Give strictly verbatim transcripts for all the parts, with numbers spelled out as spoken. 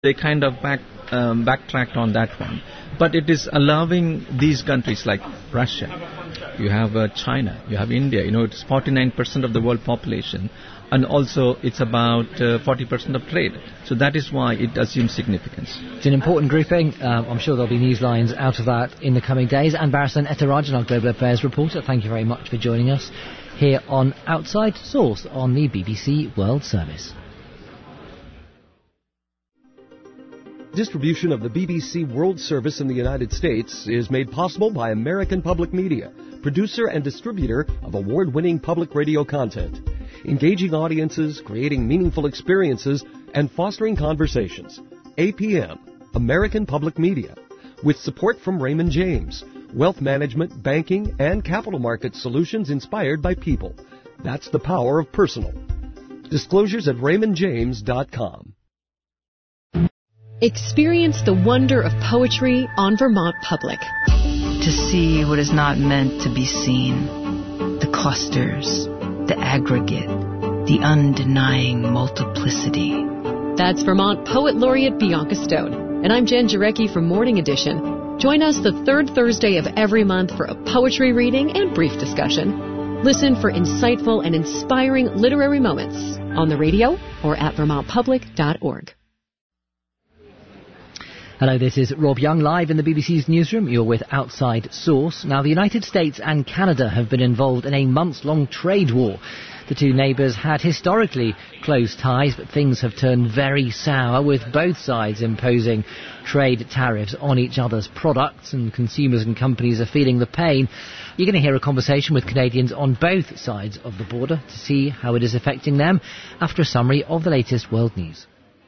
They kind of back, um, backtracked on that one. But it is allowing these countries like Russia, you have uh, China, you have India, you know, it's forty-nine percent of the world population, and also it's about uh, forty percent of trade. So that is why it assumes significance. It's an important grouping. Um, I'm sure there'll be news lines out of that in the coming days. And Barasan Ethirajan, our Global Affairs reporter, thank you very much for joining us here on Outside Source on the B B C World Service. Distribution of the B B C World Service in the United States is made possible by American Public Media, producer and distributor of award-winning public radio content, engaging audiences, creating meaningful experiences, and fostering conversations. A P M, American Public Media, with support from Raymond James, wealth management, banking, and capital market solutions inspired by people. That's the power of personal. Disclosures at raymond james dot com. Experience the wonder of poetry on Vermont Public. To see what is not meant to be seen. The clusters, the aggregate, the undenying multiplicity. That's Vermont Poet Laureate Bianca Stone. And I'm Jen Jarecki from Morning Edition. Join us the third Thursday of every month for a poetry reading and brief discussion. Listen for insightful and inspiring literary moments on the radio or at vermont public dot org. Hello, this is Rob Young, live in the B B C's newsroom. You're with Outside Source. Now, the United States and Canada have been involved in a months-long trade war. The two neighbours had historically close ties, but things have turned very sour, with both sides imposing trade tariffs on each other's products, and consumers and companies are feeling the pain. You're going to hear a conversation with Canadians on both sides of the border to see how it is affecting them after a summary of the latest world news.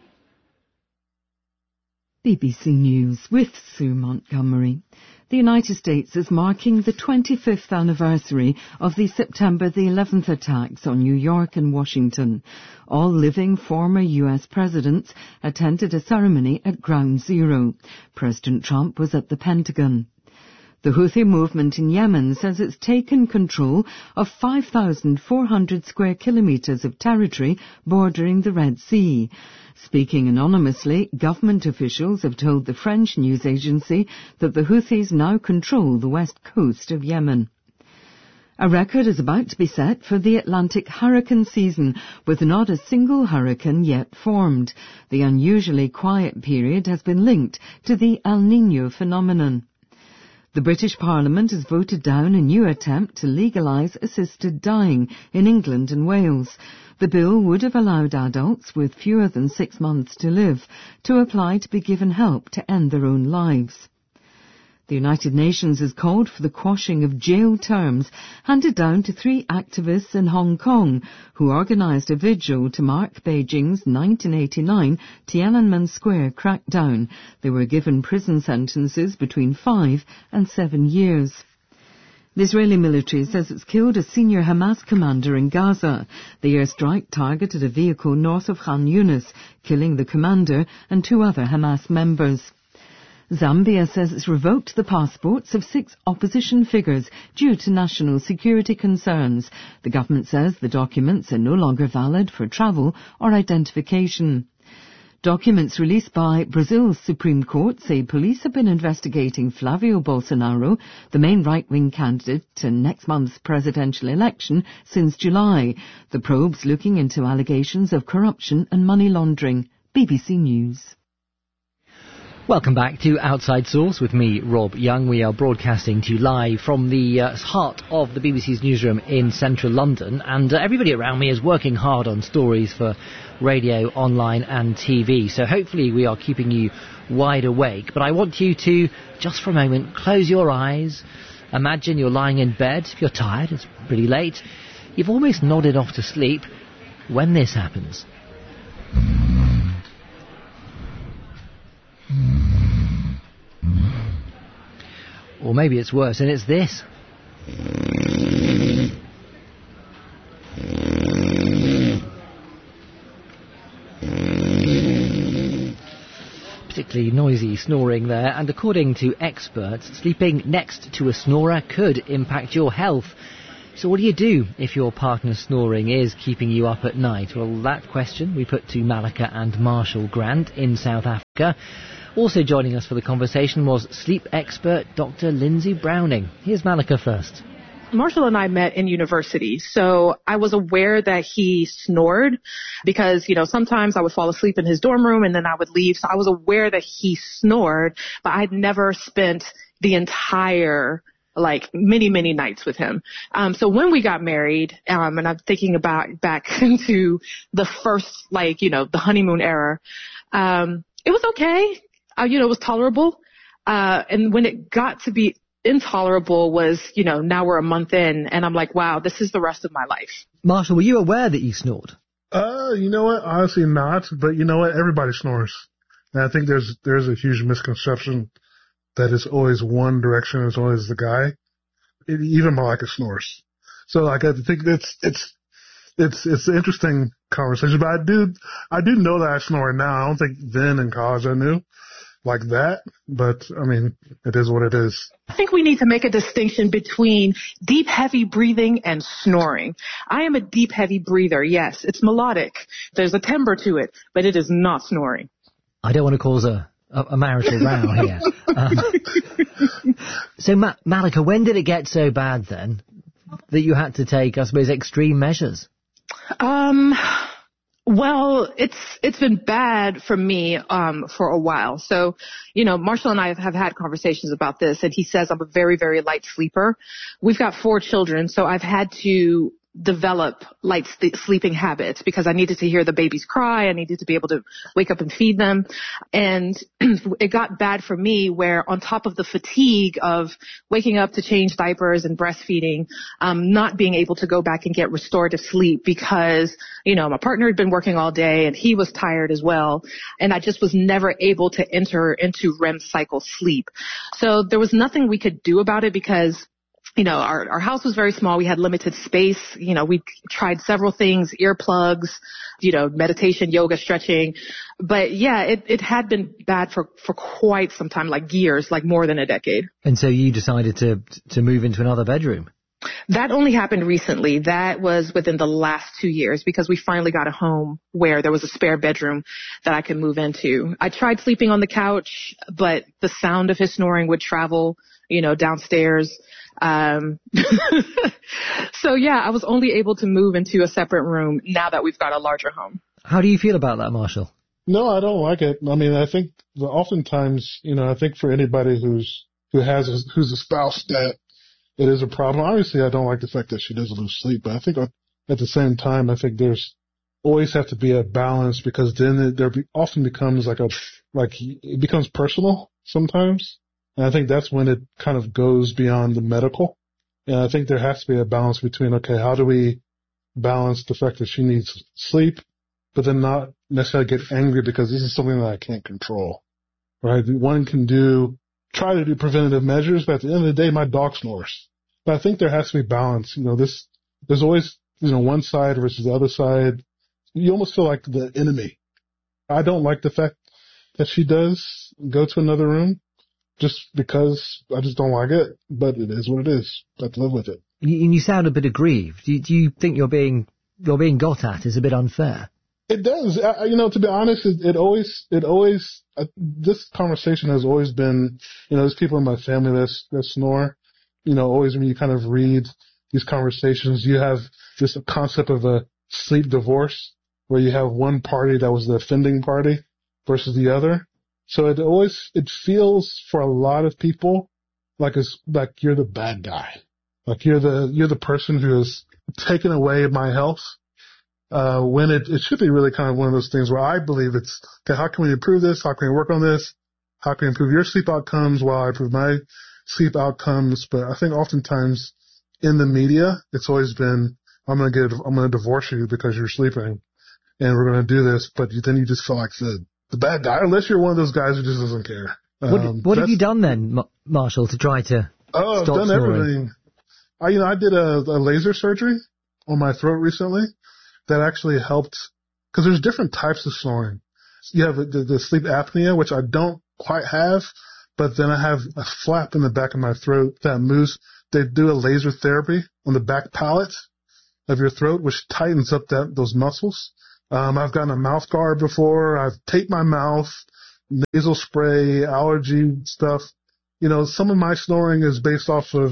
B B C News with Sue Montgomery. The United States is marking the twenty-fifth anniversary of the September the eleventh attacks on New York and Washington. All living former U S presidents attended a ceremony at Ground Zero. President Trump was at the Pentagon. The Houthi movement in Yemen says it's taken control of five thousand four hundred square kilometres of territory bordering the Red Sea. Speaking anonymously, government officials have told the French news agency that the Houthis now control the west coast of Yemen. A record is about to be set for the Atlantic hurricane season, with not a single hurricane yet formed. The unusually quiet period has been linked to the El Niño phenomenon. The British Parliament has voted down a new attempt to legalise assisted dying in England and Wales. The bill would have allowed adults with fewer than six months to live to apply to be given help to end their own lives. The United Nations has called for the quashing of jail terms handed down to three activists in Hong Kong who organised a vigil to mark Beijing's nineteen eighty-nine Tiananmen Square crackdown. They were given prison sentences between five and seven years. The Israeli military says it's killed a senior Hamas commander in Gaza. The airstrike targeted a vehicle north of Khan Yunis, killing the commander and two other Hamas members. Zambia says it's revoked the passports of six opposition figures due to national security concerns. The government says the documents are no longer valid for travel or identification. Documents released by Brazil's Supreme Court say police have been investigating Flavio Bolsonaro, the main right-wing candidate in next month's presidential election, since July. The probe's looking into allegations of corruption and money laundering. B B C News. Welcome back to Outside Source with me, Rob Young. We are broadcasting to you live from the uh, heart of the B B C's newsroom in central London, and uh, everybody around me is working hard on stories for radio, online and T V, so hopefully we are keeping you wide awake. But I want you to, just for a moment, close your eyes. Imagine you're lying in bed. If you're tired, it's pretty late, you've almost nodded off to sleep when this happens. Or maybe it's worse, and it's this. Particularly noisy snoring there, and according to experts, sleeping next to a snorer could impact your health. So what do you do if your partner's snoring is keeping you up at night? Well, that question we put to Malika and Marshall Grant in South Africa. Also joining us for the conversation was sleep expert Doctor Lindsay Browning. Here's Malika first. Marshall and I met in university, so I was aware that he snored because, you know, sometimes I would fall asleep in his dorm room and then I would leave. So I was aware that he snored, but I'd never spent the entire like many, many nights with him. Um, so when we got married, um, and I'm thinking about back into the first, like, you know, the honeymoon era, um, it was okay. Uh, you know, it was tolerable. Uh, and when it got to be intolerable was, you know, now we're a month in and I'm like, wow, this is the rest of my life. Marshall, were you aware that you snored? Uh, you know what? Honestly, not. But you know what? Everybody snores. And I think there's, there's a huge misconception that it's always one direction, it's always the guy. It, even Malika snores. So like I think it's it's it's it's an interesting conversation. But I do I do know that I snore now. I don't think then in college I knew like that. But I mean, it is what it is. I think we need to make a distinction between deep, heavy breathing and snoring. I am a deep, heavy breather. Yes, it's melodic. There's a timbre to it, but it is not snoring. I don't want to cause a A, a marital row here. Um, so, Ma- Malika, when did it get so bad then that you had to take, I suppose, extreme measures? Um, well, it's it's been bad for me um, for a while. So, you know, Marshall and I have, have had conversations about this, and he says I'm a very, very light sleeper. We've got four children, so I've had to develop light st- sleeping habits because I needed to hear the babies cry. I needed to be able to wake up and feed them. And it got bad for me where on top of the fatigue of waking up to change diapers and breastfeeding, um, not being able to go back and get restorative sleep because, you know, my partner had been working all day and he was tired as well. And I just was never able to enter into R E M cycle sleep. So there was nothing we could do about it because you know, our, our house was very small. We had limited space. You know, we tried several things, earplugs, you know, meditation, yoga, stretching. But yeah, it, it had been bad for, for quite some time, like years, like more than a decade. And so you decided to, to move into another bedroom? That only happened recently. That was within the last two years because we finally got a home where there was a spare bedroom that I could move into. I tried sleeping on the couch, but the sound of his snoring would travel, you know, downstairs. Um, so yeah, I was only able to move into a separate room now that we've got a larger home. How do you feel about that, Marshall? No, I don't like it. I mean, I think that oftentimes, you know, I think for anybody who's, who has, a, who's a spouse that it is a problem. Obviously, I don't like the fact that she doesn't lose sleep, but I think at the same time, I think there's always have to be a balance because then it, there be, often becomes like a, like it becomes personal sometimes. And I think that's when it kind of goes beyond the medical. And I think there has to be a balance between, okay, how do we balance the fact that she needs sleep, but then not necessarily get angry because this is something that I can't control, right? One can do, try to do preventative measures, but at the end of the day, my dog snores. But I think there has to be balance. You know, this, there's always, you know, one side versus the other side. You almost feel like the enemy. I don't like the fact that she does go to another room. Just because I just don't like it, but it is what it is. I have to live with it. You, you sound a bit aggrieved. Do you, do you think you're being you're being got at is a bit unfair? It does. I, you know, to be honest, it, it always it always uh, this conversation has always been. You know, there's people in my family that that snore. You know, always when you kind of read these conversations, you have this concept of a sleep divorce, where you have one party that was the offending party versus the other. So it always, it feels for a lot of people like it's, like you're the bad guy. Like you're the, you're the person who has taken away my health. Uh, when it, it should be really kind of one of those things where I believe it's, okay, how can we improve this? How can we work on this? How can we improve your sleep outcomes while I improve my sleep outcomes? But I think oftentimes in the media, it's always been, I'm going to get, I'm going to divorce you because you're sleeping and we're going to do this. But then you just feel like the, the bad guy, unless you're one of those guys who just doesn't care. What, Um, what have you done then, Ma- Marshall, to try to Oh, I've stop done snoring? everything. I, you know, I did a, a laser surgery on my throat recently that actually helped, because there's different types of snoring. You have the, the sleep apnea, which I don't quite have, but then I have a flap in the back of my throat that moves they do a laser therapy on the back palate of your throat, which tightens up that those muscles. Um, I've gotten a mouth guard before. I've taped my mouth, nasal spray, allergy stuff. You know, some of my snoring is based off of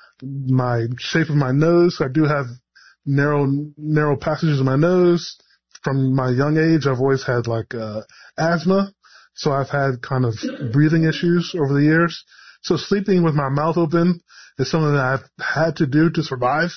my shape of my nose. I do have narrow, narrow passages in my nose. From my young age, I've always had like, uh, asthma. So I've had kind of breathing issues over the years. So sleeping with my mouth open is something that I've had to do to survive.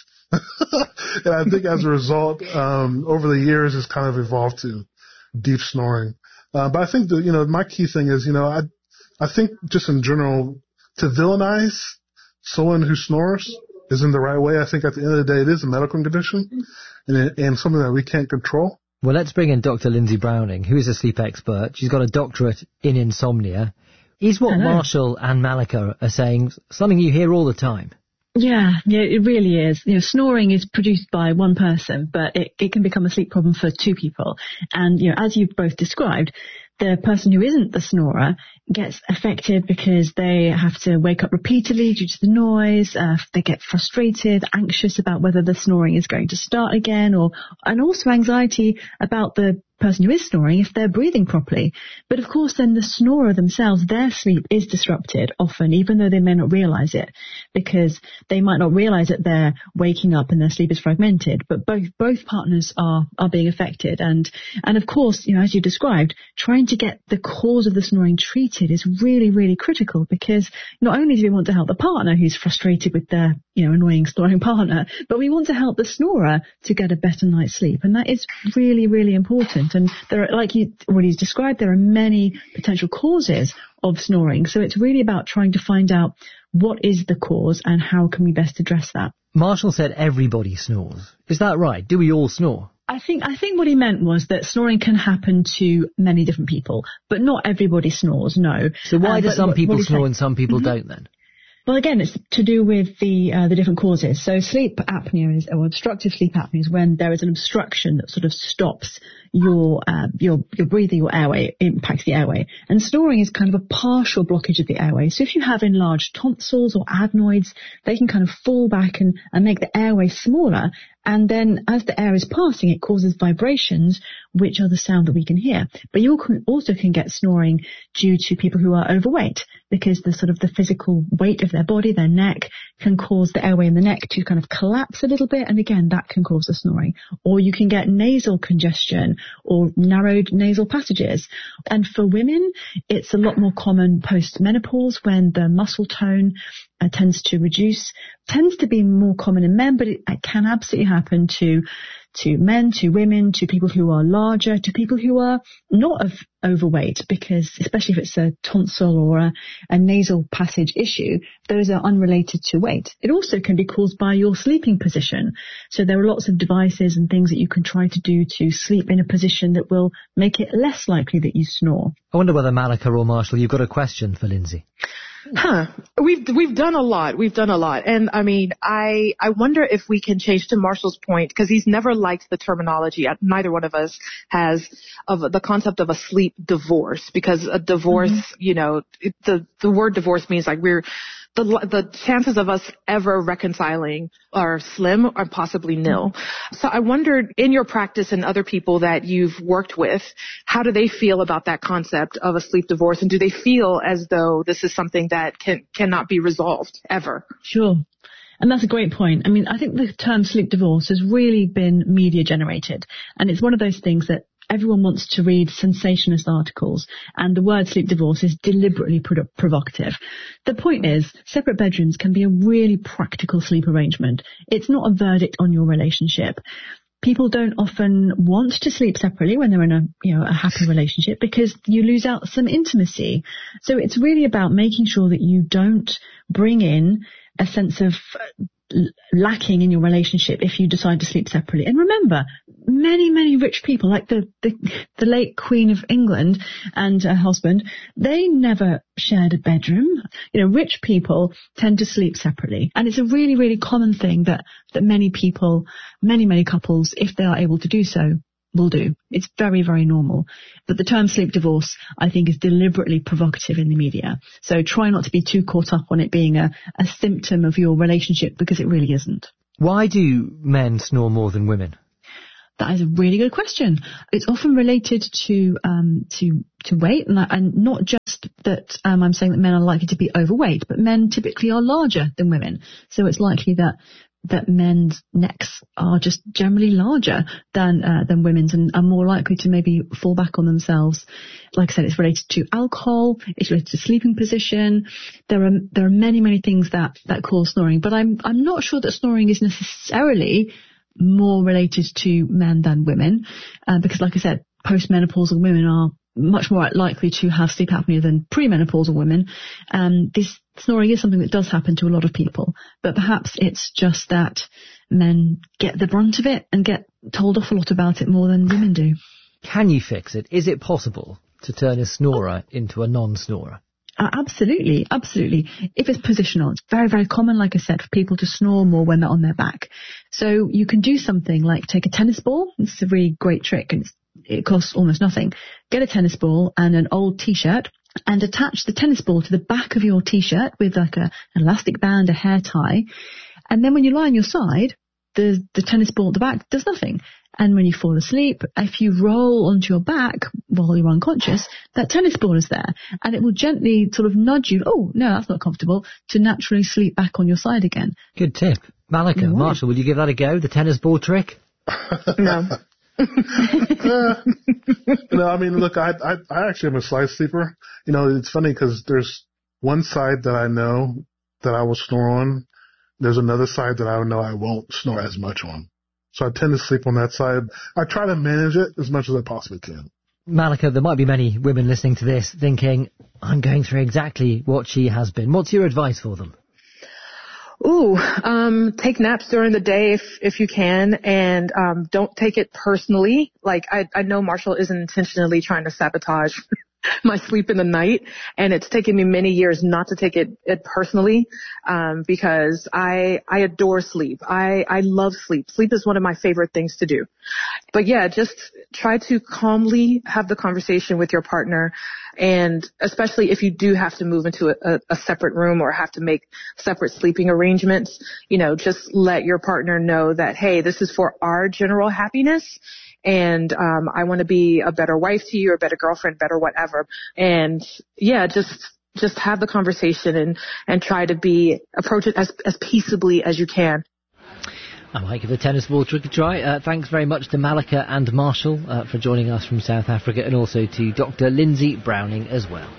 And I think as a result, um, over the years, it's kind of evolved to deep snoring. Uh, but I think that, you know, my key thing is, you know, I, I think just in general, to villainize someone who snores isn't the right way. I think at the end of the day, it is a medical condition and, it, and something that we can't control. Well, let's bring in Doctor Lindsay Browning, who is a sleep expert. She's got a doctorate in insomnia. Is what Hello. Marshall and Malika are saying something you hear all the time? Yeah, yeah, it really is. You know, snoring is produced by one person, but it, it can become a sleep problem for two people. And, you know, as you've both described, the person who isn't the snorer gets affected because they have to wake up repeatedly due to the noise. Uh, they get frustrated, anxious about whether the snoring is going to start again, or and also anxiety about the person who is snoring if they're breathing properly. But of course then the snorer themselves, their sleep is disrupted often, even though they may not realize it, because they might not realize that they're waking up and their sleep is fragmented, but both both partners are are being affected. And and of course, you know, as you described, trying to get the cause of the snoring treated is really, really critical, because not only do we want to help the partner who's frustrated with their, you know, annoying snoring partner, but we want to help the snorer to get a better night's sleep. And that is really, really important. And there are, like you already described, there are many potential causes of snoring. So it's really about trying to find out what is the cause and how can we best address that. Marshall said everybody snores. Is that right? Do we all snore? I think I think what he meant was that snoring can happen to many different people, but not everybody snores, no. So why uh, do some what, people what snore saying, and some people mm-hmm. don't then? Well, again, it's to do with the uh, the different causes. So sleep apnea is, or obstructive sleep apnea is when there is an obstruction that sort of stops your uh, your your breathing, your airway, impacts the airway. And snoring is kind of a partial blockage of the airway. So if you have enlarged tonsils or adenoids, they can kind of fall back and, and make the airway smaller. And then as the air is passing, it causes vibrations, which are the sound that we can hear. But you also can get snoring due to people who are overweight, because the sort of the physical weight of their body, their neck, can cause the airway in the neck to kind of collapse a little bit. And again, that can cause the snoring. Or you can get nasal congestion or narrowed nasal passages. And for women, it's a lot more common post-menopause when the muscle tone uh, tends to reduce. Tends to be more common in men, but it, it can absolutely happen to to men, to women, to people who are larger, to people who are not of overweight, because especially if it's a tonsil or a, a nasal passage issue, those are unrelated to weight. It also can be caused by your sleeping position. So there are lots of devices and things that you can try to do to sleep in a position that will make it less likely that you snore. I wonder whether Malika or Marshall, you've got a question for Lindsay. Huh. We've we've done a lot. We've done a lot. And I mean, I I wonder if we can change to Marshall's point, because he's never liked the terminology. Neither one of us has of the concept of a sleep divorce, because a divorce, mm-hmm. you know, it, the the word divorce means like we're the the chances of us ever reconciling are slim or possibly nil. So I wondered, in your practice and other people that you've worked with, how do they feel about that concept of a sleep divorce? And do they feel as though this is something that can cannot be resolved ever? Sure. And that's a great point. I mean, I think the term sleep divorce has really been media generated. And it's one of those things that everyone wants to read sensationalist articles, and the word sleep divorce is deliberately pro- provocative. The point is, separate bedrooms can be a really practical sleep arrangement. It's not a verdict on your relationship. People don't often want to sleep separately when they're in a, you know, a happy relationship, because you lose out some intimacy. So it's really about making sure that you don't bring in a sense of lacking in your relationship if you decide to sleep separately. And remember, many, many rich people, like the, the, the late Queen of England and her husband, they never shared a bedroom. You know, rich people tend to sleep separately. And it's a really, really common thing that, that many people, many, many couples, if they are able to do so, will do. It's very, very normal. But the term sleep divorce, I think, is deliberately provocative in the media. So try not to be too caught up on it being a, a symptom of your relationship, because it really isn't. Why do men snore more than women? That is a really good question. It's often related to um, to to weight, and, and not just that um, I'm saying that men are likely to be overweight, but men typically are larger than women. So it's likely that that men's necks are just generally larger than uh, than women's, and are more likely to maybe fall back on themselves. Like I said, it's related to alcohol, it's related to sleeping position. There are there are many many things that that cause snoring, but I'm I'm not sure that snoring is necessarily more related to men than women, uh, because like I said, postmenopausal women are much more likely to have sleep apnea than premenopausal women. Um, this snoring is something that does happen to a lot of people, but perhaps it's just that men get the brunt of it and get told off a lot about it more than women do. Can you fix it? Is it possible to turn a snorer into a non-snorer? Uh, absolutely, absolutely. If it's positional, it's very, very common, like I said, for people to snore more when they're on their back. So you can do something like take a tennis ball. It's a really great trick, and it's, it costs almost nothing. Get a tennis ball and an old T-shirt and attach the tennis ball to the back of your T-shirt with like a, an elastic band, a hair tie. And then when you lie on your side, the, the tennis ball at the back does nothing. And when you fall asleep, if you roll onto your back while you're unconscious, that tennis ball is there. And it will gently sort of nudge you, oh, no, that's not comfortable, to naturally sleep back on your side again. Good tip. Malika, no Marshall, will you give that a go, the tennis ball trick? No. uh, no, I mean, look, I, I I actually am a side sleeper. You know, it's funny because there's one side that I know that I will snore on. There's another side that I know I won't snore as much on. So I tend to sleep on that side. I try to manage it as much as I possibly can. Malika, there might be many women listening to this thinking, I'm going through exactly what she has been. What's your advice for them? Ooh, um, take naps during the day if, if you can, and, um, don't take it personally. Like, I, I know Marshall isn't intentionally trying to sabotage my sleep in the night, and it's taken me many years not to take it, it personally, um, because I, I adore sleep. I, I love sleep. Sleep is one of my favorite things to do. But yeah, just try to calmly have the conversation with your partner, and especially if you do have to move into a, a, a separate room or have to make separate sleeping arrangements, you know, just let your partner know that, hey, this is for our general happiness. And, um, I want to be a better wife to you, or a better girlfriend, better whatever. And yeah, just, just have the conversation and, and try to be, approach it as, as peaceably as you can. I might give the tennis ball trick a try. Uh, thanks very much to Malika and Marshall uh, for joining us from South Africa, and also to Doctor Lindsay Browning as well.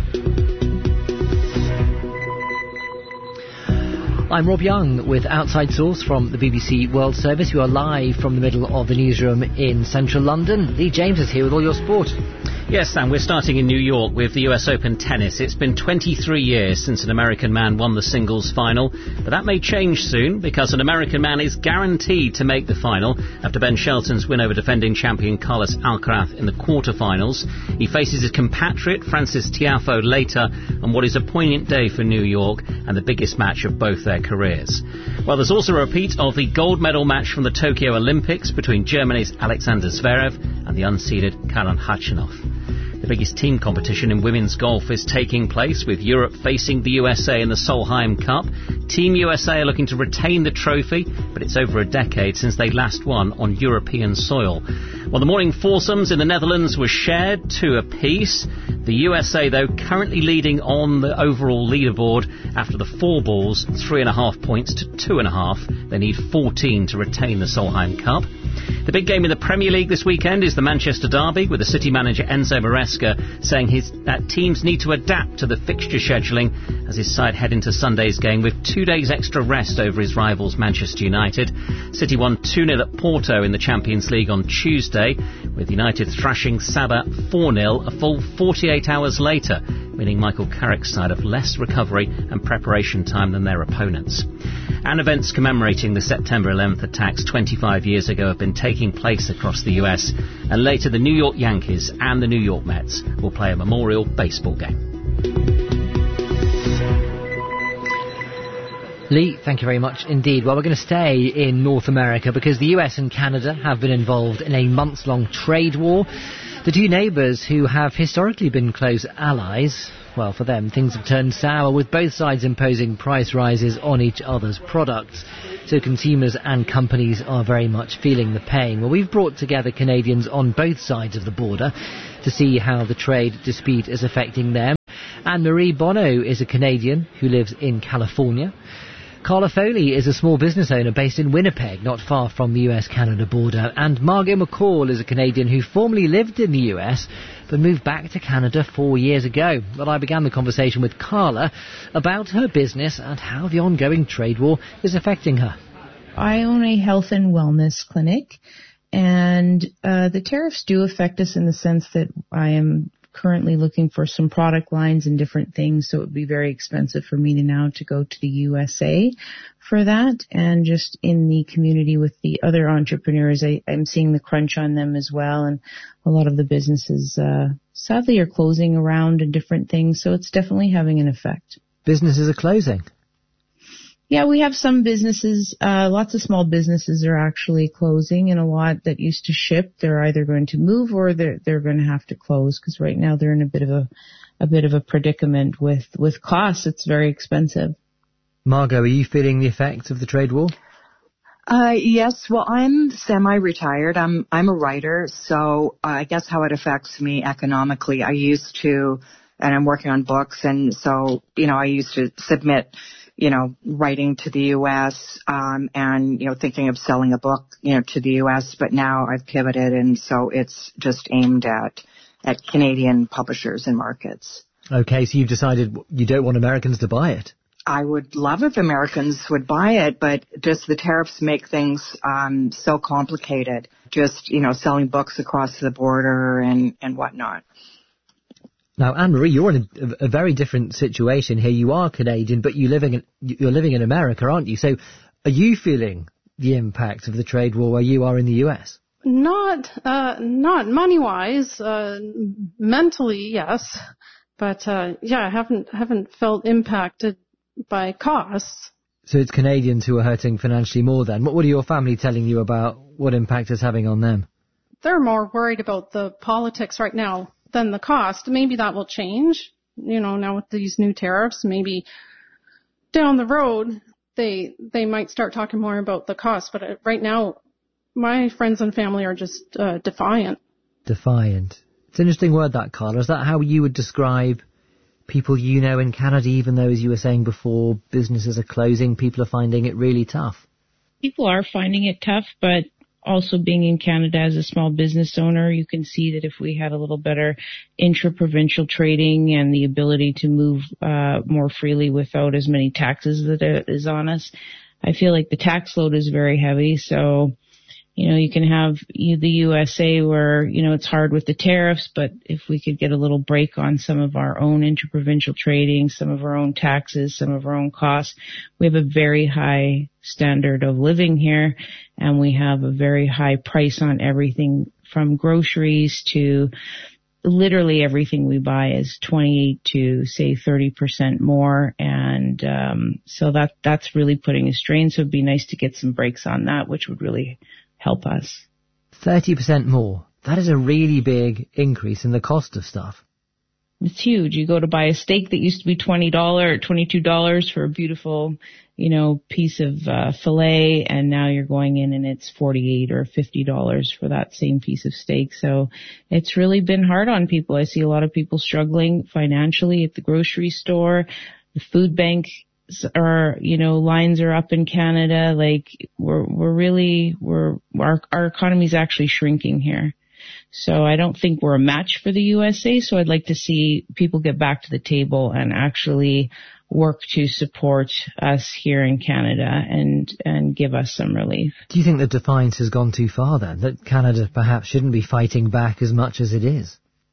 I'm Rob Young with Outside Source from the B B C World Service. You are live from the middle of the newsroom in central London. Lee James is here with all your sport. Yes, Sam, we're starting in New York with the U S Open tennis. It's been twenty-three years since an American man won the singles final, but that may change soon because an American man is guaranteed to make the final after Ben Shelton's win over defending champion Carlos Alcaraz in the quarterfinals. He faces his compatriot Frances Tiafoe later on what is a poignant day for New York and the biggest match of both their careers. Well, there's also a repeat of the gold medal match from the Tokyo Olympics between Germany's Alexander Zverev and the unseeded Karen Khachanov. The biggest team competition in women's golf is taking place, with Europe facing the U S A in the Solheim Cup. Team U S A are looking to retain the trophy, but it's over a decade since they last won on European soil. Well, the morning foursomes in the Netherlands were shared, two apiece. The U S A, though, currently leading on the overall leaderboard after the four balls, three and a half points to two and a half. They need fourteen to retain the Solheim Cup. The big game in the Premier League this weekend is the Manchester Derby, with the City manager Enzo Maresca saying his that teams need to adapt to the fixture scheduling as his side head into Sunday's game with two days extra rest over his rivals Manchester United. City won two nil at Porto in the Champions League on Tuesday, with United thrashing Saba four nil a full forty-eight hours later, meaning Michael Carrick's side have less recovery and preparation time than their opponents. And events commemorating the September eleventh attacks twenty-five years ago have been taking place across the U S, and later the New York Yankees and the New York Mets will play a memorial baseball game. Lee, thank you very much indeed. Well, we're going to stay in North America because the U S and Canada have been involved in a months-long trade war. The two neighbours who have historically been close allies, well, for them, things have turned sour, with both sides imposing price rises on each other's products. So consumers and companies are very much feeling the pain. Well, we've brought together Canadians on both sides of the border to see how the trade dispute is affecting them. Anne-Marie Bonneau is a Canadian who lives in California. Carla Foley is a small business owner based in Winnipeg, not far from the U S Canada border. And Margot McCall is a Canadian who formerly lived in the U S but moved back to Canada four years ago. Well, I began the conversation with Carla about her business and how the ongoing trade war is affecting her. I own a health and wellness clinic, and uh, the tariffs do affect us in the sense that I am currently looking for some product lines and different things, so it would be very expensive for me to now to go to the U S A for that. And just in the community with the other entrepreneurs, I, I'm seeing the crunch on them as well, and a lot of the businesses uh, sadly are closing around and different things, so it's definitely having an effect. Businesses are closing? Yeah, we have some businesses, uh, lots of small businesses are actually closing, and a lot that used to ship, they're either going to move or they're, they're going to have to close, because right now they're in a bit of a, a bit of a predicament with, with costs. It's very expensive. Margot, are you feeling the effects of the trade war? Uh, yes, well, I'm semi-retired. I'm, I'm a writer, so uh, I guess how it affects me economically, I used to, and I'm working on books, and so, you know, I used to submit, you know, writing to the U S, um, and, you know, thinking of selling a book, you know, to the U S, but now I've pivoted, and so it's just aimed at, at Canadian publishers and markets. Okay, so you've decided you don't want Americans to buy it. I would love if Americans would buy it, but just the tariffs make things, um, so complicated. Just, you know, selling books across the border and, and whatnot. Now, Anne-Marie, you're in a, a very different situation here. You are Canadian, but you living in, you're living in America, aren't you? So are you feeling the impact of the trade war where you are in the U S? Not, uh, not money-wise. Uh, mentally, yes. But, uh, yeah, I haven't, haven't felt impacted by costs. So it's Canadians who are hurting financially more then. What, what are your family telling you about what impact it's having on them? They're more worried about the politics right now than the cost. Maybe that will change, you know, now with these new tariffs. Maybe down the road they they might start talking more about the cost. But right now, my friends and family are just uh, defiant. Defiant. It's an interesting word, that, Carla. Is that how you would describe people you know in Canada, even though, as you were saying before, businesses are closing, people are finding it really tough? People are finding it tough, but also being in Canada as a small business owner, you can see that if we had a little better intra-provincial trading and the ability to move uh, more freely without as many taxes that is on us, I feel like the tax load is very heavy. So, you know, you can have the U S A where, you know, it's hard with the tariffs, but if we could get a little break on some of our own intra-provincial trading, some of our own taxes, some of our own costs, we have a very high standard of living here, and we have a very high price on everything from groceries to literally everything we buy is twenty-eight to say thirty percent more. And, um, so that, that's really putting a strain. So it'd be nice to get some breaks on that, which would really help us. thirty percent more. That is a really big increase in the cost of stuff. It's huge. You go to buy a steak that used to be twenty dollars or twenty-two dollars for a beautiful, you know, piece of uh, filet, and now you're going in and it's forty-eight dollars or fifty dollars for that same piece of steak. So it's really been hard on people. I see a lot of people struggling financially at the grocery store. The food bank are, you know, lines are up in Canada. Like we're, we're really, we're, our, our economy's actually shrinking here. So I don't think we're a match for the U S A. So I'd like to see people get back to the table and actually work to support us here in Canada and, and give us some relief. Do you think the defiance has gone too far then? That Canada perhaps shouldn't be fighting back as much as it is?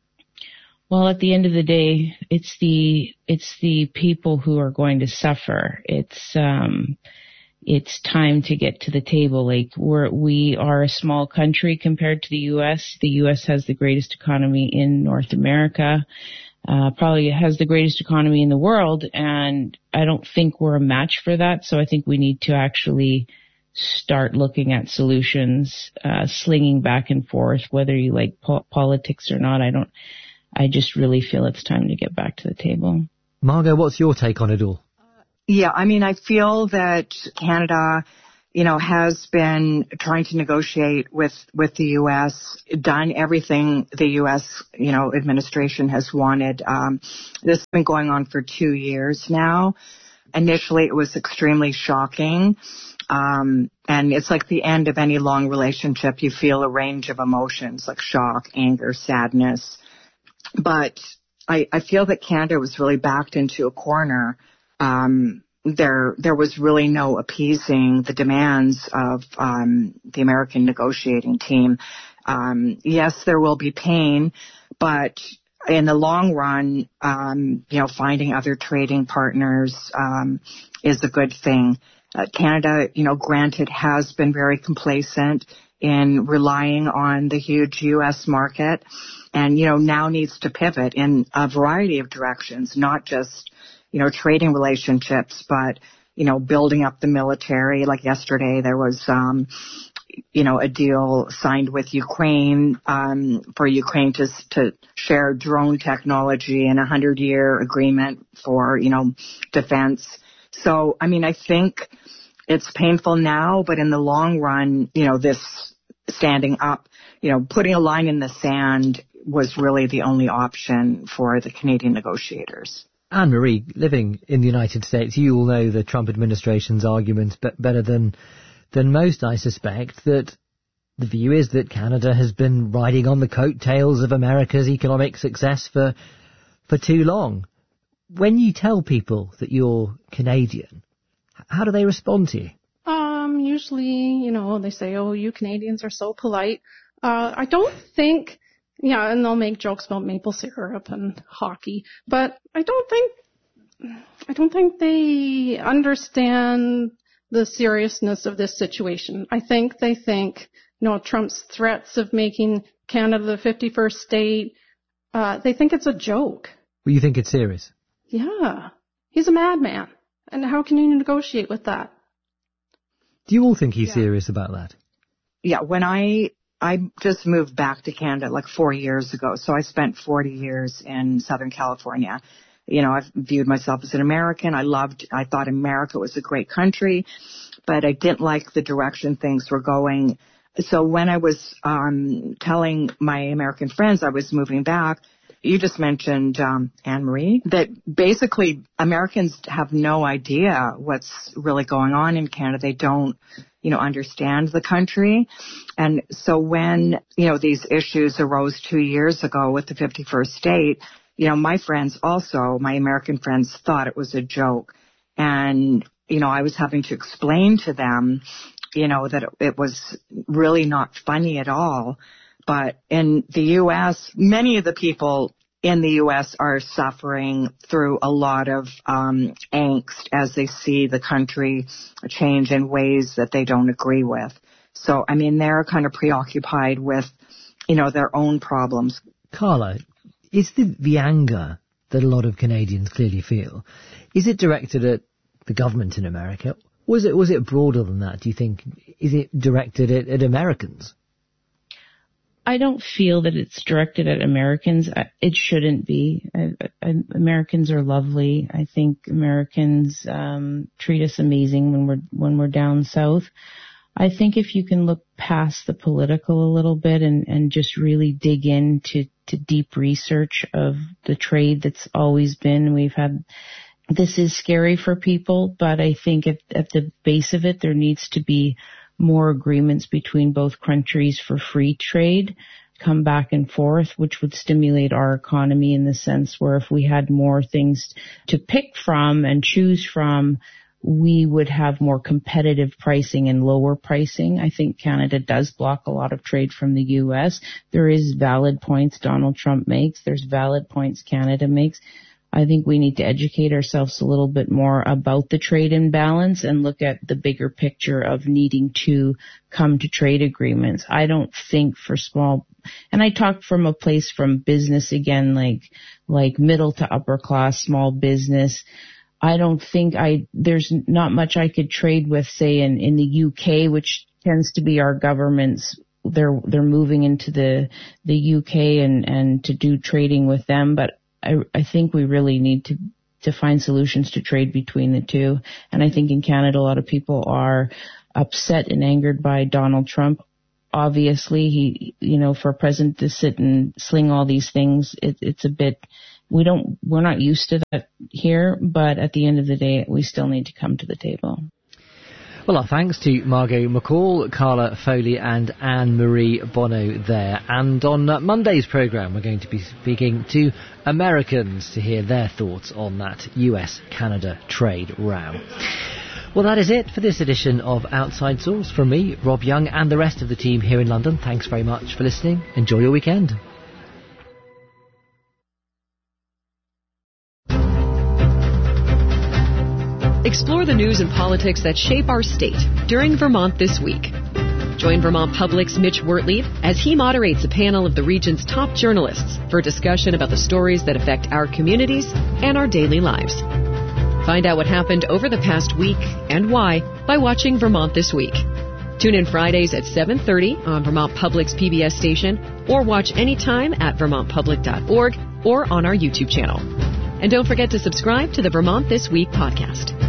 Well, at the end of the day, it's the, it's the people who are going to suffer. It's, um, it's time to get to the table. Like we're, we are a small country compared to the U S. The U S has the greatest economy in North America, uh, probably has the greatest economy in the world. And I don't think we're a match for that. So I think we need to actually start looking at solutions, uh, slinging back and forth, whether you like po- politics or not. I don't, I just really feel it's time to get back to the table. Margot, what's your take on it all? Yeah, I mean, I feel that Canada, you know, has been trying to negotiate with, with the U S, done everything the U S, you know, administration has wanted. Um, this has been going on for two years now. Initially, it was extremely shocking. Um, and it's like the end of any long relationship. You feel a range of emotions like shock, anger, sadness. But I, I feel that Canada was really backed into a corner. Um, there, there was really no appeasing the demands of, um, the American negotiating team. Um, yes, there will be pain, but in the long run, um, you know, finding other trading partners, um, is a good thing. Uh, Canada, you know, granted has been very complacent in relying on the huge U S market and, you know, now needs to pivot in a variety of directions, not just, you know, trading relationships, but, you know, building up the military. Like yesterday, there was, um, you know, a deal signed with Ukraine, um, for Ukraine to, to share drone technology and a hundred year agreement for, you know, defense. So, I mean, I think it's painful now, but in the long run, you know, this standing up, you know, putting a line in the sand was really the only option for the Canadian negotiators. Anne-Marie, living in the United States, you all know the Trump administration's arguments be- better than than most, I suspect, that the view is that Canada has been riding on the coattails of America's economic success for for too long. When you tell people that you're Canadian, how do they respond to you? Um, usually, you know, they say, oh, you Canadians are so polite. Uh, I don't think, yeah, and they'll make jokes about maple syrup and hockey, but I don't think, I don't think they understand the seriousness of this situation. I think they think, you know, Trump's threats of making Canada the fifty-first state, uh, they think it's a joke. Well, you think it's serious? Yeah. He's a madman. And how can you negotiate with that? Do you all think he's yeah. serious about that? Yeah, when I, I just moved back to Canada like four years ago, so I spent forty years in Southern California. You know, I've viewed myself as an American. I loved, I thought America was a great country, but I didn't like the direction things were going. So when I was um telling my American friends I was moving back, you just mentioned, um, Anne-Marie, that basically Americans have no idea what's really going on in Canada. They don't, you know, understand the country. And so when, you know, these issues arose two years ago with the fifty-first state, you know, my friends also, my American friends, thought it was a joke. And, you know, I was having to explain to them, you know, that it, it was really not funny at all. But in the U S, many of the people in the U S are suffering through a lot of um, angst as they see the country change in ways that they don't agree with. So, I mean, they're kind of preoccupied with, you know, their own problems. Carla, is the, the anger that a lot of Canadians clearly feel, is it directed at the government in America? Was it was it broader than that, do you think? Is it directed at, at Americans? I don't feel that it's directed at Americans. It shouldn't be. I, I, Americans are lovely. I think Americans um, treat us amazing when we're when we're down south. I think if you can look past the political a little bit and, and just really dig into to deep research of the trade that's always been, we've had, this is scary for people, but I think at, at the base of it, there needs to be more agreements between both countries for free trade, come back and forth, which would stimulate our economy in the sense where if we had more things to pick from and choose from, we would have more competitive pricing and lower pricing. I think Canada does block a lot of trade from the U S. There is valid points Donald Trump makes. There's valid points Canada makes. I think we need to educate ourselves a little bit more about the trade imbalance and look at the bigger picture of needing to come to trade agreements. I don't think for small, and I talk from a place from business again, like, like middle to upper class, small business. I don't think I, there's not much I could trade with, say, in, in the U K, which tends to be our government's, they're, they're moving into the, the U K and, and to do trading with them. But I, I think we really need to, to find solutions to trade between the two. And I think in Canada, a lot of people are upset and angered by Donald Trump. Obviously, he, you know, for a president to sit and sling all these things, it, it's a bit, we don't, we're not used to that here, but at the end of the day, we still need to come to the table. Well, our thanks to Margot McCall, Carla Foley and Anne-Marie Bonneau there. And on uh, Monday's programme, we're going to be speaking to Americans to hear their thoughts on that U S Canada trade row. Well, that is it for this edition of Outside Source. From me, Rob Young, and the rest of the team here in London, thanks very much for listening. Enjoy your weekend. Explore the news and politics that shape our state during Vermont This Week. Join Vermont Public's Mitch Wertlieb as he moderates a panel of the region's top journalists for a discussion about the stories that affect our communities and our daily lives. Find out what happened over the past week and why by watching Vermont This Week. Tune in Fridays at seven thirty on Vermont Public's P B S station, or watch anytime at vermont public dot org or on our YouTube channel. And don't forget to subscribe to the Vermont This Week podcast.